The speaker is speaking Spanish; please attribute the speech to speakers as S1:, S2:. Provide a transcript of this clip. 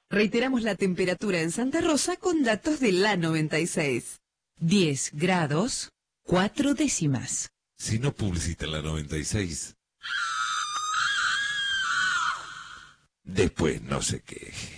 S1: Reiteramos la temperatura en Santa Rosa con datos de la 96.
S2: 10 grados, 4 décimas.
S3: Si no publicita la 96, después no se queje.